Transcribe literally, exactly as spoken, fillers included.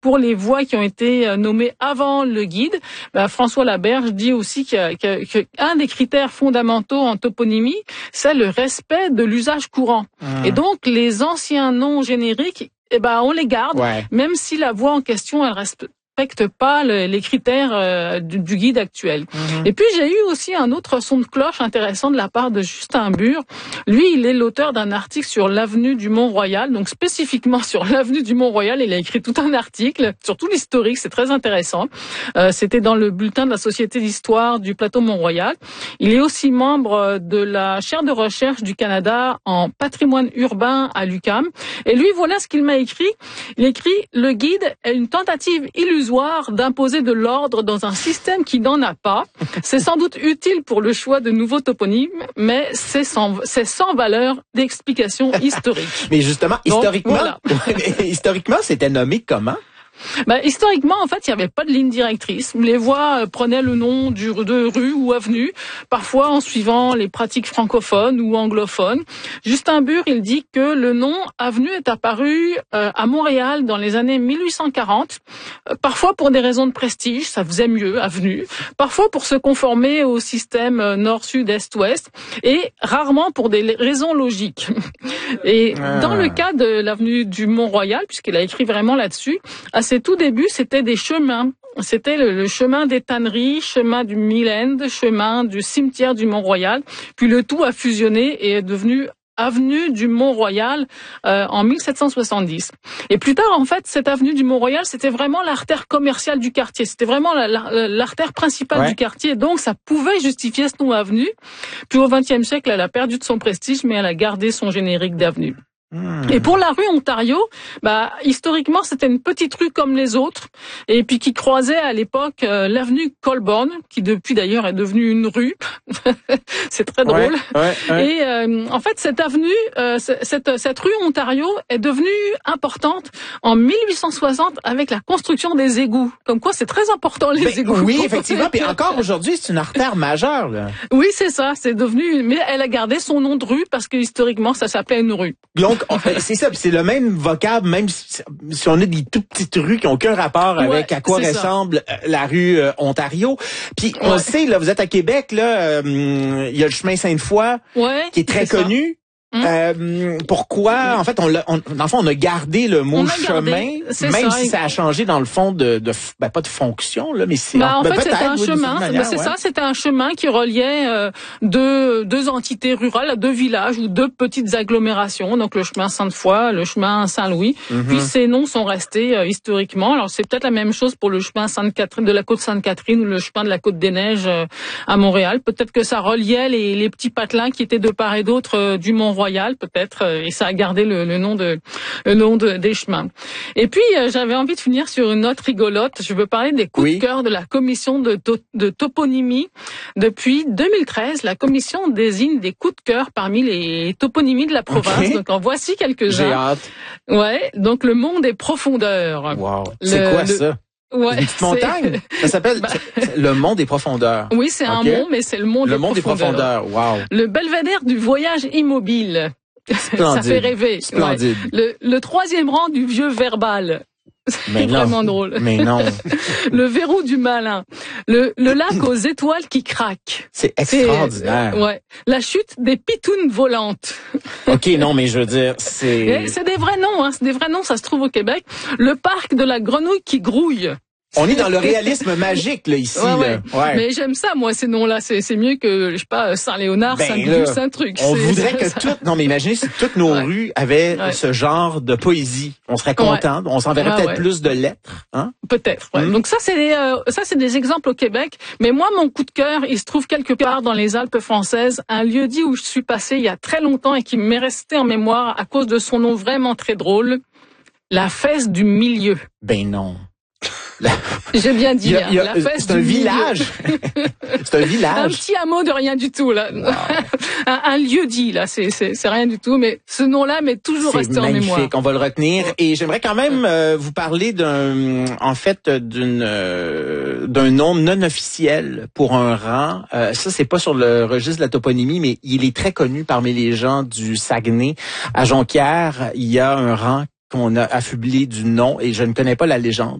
pour les voies qui ont été nommées avant le guide, ben, François Laberge dit aussi qu'un que, que des critères fondamentaux en toponymie, c'est le respect de l'usage courant. Mmh. Et donc, les anciens noms génériques, eh ben, on les garde, ouais. même si la voie en question, elle reste respecte pas le, les critères euh, du, du guide actuel. Mmh. Et puis j'ai eu aussi un autre son de cloche intéressant de la part de Justin Bure. Lui, il est l'auteur d'un article sur l'avenue du Mont-Royal, donc spécifiquement sur l'avenue du Mont-Royal, il a écrit tout un article sur tout l'historique, c'est très intéressant. Euh, c'était dans le bulletin de la Société d'histoire du plateau Mont-Royal. Il est aussi membre de la chaire de recherche du Canada en patrimoine urbain à l'U Q A M. Et lui, voilà ce qu'il m'a écrit. Il écrit « Le guide est une tentative illusoire d'imposer de l'ordre dans un système qui n'en a pas. C'est sans doute utile pour le choix de nouveaux toponymes, mais c'est sans, c'est sans valeur d'explication historique. » Mais justement, Donc, historiquement, voilà. historiquement, c'était nommé comment? Ben, historiquement, en fait, il n'y avait pas de ligne directrice. Les voies prenaient le nom du, de rue ou avenue, parfois en suivant les pratiques francophones ou anglophones. Justin Bure, il dit que le nom avenue est apparu euh, à Montréal dans les années mille huit cent quarante, euh, parfois pour des raisons de prestige, ça faisait mieux, avenue, parfois pour se conformer au système nord-sud, est-ouest, et rarement pour des raisons logiques. Et ah. dans le cas de l'avenue du Mont-Royal, puisqu'il a écrit vraiment là-dessus, à ses tout débuts, c'était des chemins. C'était le, le chemin des tanneries, chemin du Mille-End, chemin du cimetière du Mont-Royal. Puis le tout a fusionné et est devenu avenue du Mont-Royal euh, en mille sept cent soixante-dix. Et plus tard, en fait, cette avenue du Mont-Royal, c'était vraiment l'artère commerciale du quartier. C'était vraiment la, la, l'artère principale ouais. du quartier. Donc, ça pouvait justifier ce nom avenue. Puis au vingtième siècle, elle a perdu de son prestige, mais elle a gardé son générique d'avenue. Mmh. Et pour la rue Ontario, bah historiquement c'était une petite rue comme les autres, et puis qui croisait à l'époque euh, l'avenue Colborne, qui depuis d'ailleurs est devenue une rue. C'est très drôle. Ouais, ouais, ouais. Et euh, en fait cette avenue, euh, cette cette rue Ontario est devenue importante en mille huit cent soixante avec la construction des égouts. Comme quoi c'est très important les ben, égouts. Oui effectivement. Puis encore aujourd'hui c'est une artère majeure là. Oui c'est ça, c'est devenu. Mais elle a gardé son nom de rue parce que historiquement ça s'appelait une rue. Donc c'est ça, c'est le même vocable, même si, si on a des toutes petites rues qui n'ont aucun rapport ouais, avec à quoi ressemble ça. la rue euh, Ontario. Puis on ouais. sait, là, vous êtes à Québec, là, il euh, y a le chemin Sainte-Foy ouais, qui est très c'est connu. Hum. Euh, pourquoi? En fait, on, l'a, on, dans le fond, on a gardé le mot chemin, même ça, si ça a changé dans le fond de, de ben pas de fonction là, mais c'est. Ben, en ben, fait, c'était un oui, chemin. Manière, ben, c'est ouais. ça, c'était un chemin qui reliait euh, deux deux entités rurales, deux villages ou deux petites agglomérations. Donc le chemin Sainte-Foy, le chemin Saint-Louis. Mm-hmm. Puis ces noms sont restés euh, historiquement. Alors c'est peut-être la même chose pour le chemin Sainte-Catherine de la côte Sainte-Catherine ou le chemin de la côte des Neiges euh, à Montréal. Peut-être que ça reliait les, les petits patelins qui étaient de part et d'autre euh, du Mont-Royal, peut-être. Et ça a gardé le, le nom de le nom de, des chemins. Et puis euh, j'avais envie de finir sur une note rigolote. Je veux parler des coups oui. de cœur de la commission de, to, de toponymie. Depuis deux mille treize, la commission désigne des coups de cœur parmi les toponymies de la province. Okay. Donc en voici quelques-uns. J'ai hâte. Ouais. Donc le monde des profondeurs. Wow. C'est quoi le, ça? Ouais, une petite montagne. Ça s'appelle bah... le mont des profondeurs. Oui, c'est okay. un mont, mais c'est le mont le des mont profondeurs. Le mont des profondeurs. Wow. Le belvédère du voyage immobile. Splendide. Ça fait rêver. Splendide. Ouais. Le, le troisième rang du vieux verbal. Mais c'est non. vraiment drôle. Mais non. Le verrou du malin. Le, le lac aux étoiles qui craquent. C'est extraordinaire. C'est, euh, ouais. La chute des pitounes volantes. OK, non, mais je veux dire, c'est... Et c'est des vrais noms, hein. C'est des vrais noms, ça se trouve au Québec. Le parc de la grenouille qui grouille. On est dans le réalisme magique, là, ici. Ouais, ouais. Là. Ouais. Mais j'aime ça, moi, ces noms-là. C'est, c'est mieux que, je sais pas, Saint-Léonard, ben Saint-Gudule, Saint-Truc. On c'est, voudrait c'est, que ça... toutes, non, mais imaginez si toutes nos ouais. rues avaient ouais. ce genre de poésie. On serait contents. Ouais. On s'enverrait ah, peut-être ouais. plus de lettres, hein? Peut-être, ouais. Mmh. Donc ça, c'est des, euh, ça, c'est des exemples au Québec. Mais moi, mon coup de cœur, il se trouve quelque part dans les Alpes françaises, un lieu-dit où je suis passée il y a très longtemps et qui m'est resté en mémoire à cause de son nom vraiment très drôle. La Fesse du Milieu. Ben non. La... J'ai bien dit, il y a, il y a, hein, la fesse c'est un du village. C'est un village. Un petit hameau de rien du tout, là. Wow. un, un lieu dit, là, c'est, c'est, c'est rien du tout, mais ce nom-là m'est toujours resté en mémoire. C'est magnifique, on va le retenir. Et j'aimerais quand même euh, vous parler d'un, en fait, d'une, euh, d'un nom non officiel pour un rang. Euh, ça, c'est pas sur le registre de la toponymie, mais il est très connu parmi les gens du Saguenay. À Jonquière, il y a un rang qu'on a affublé du nom et je ne connais pas la légende.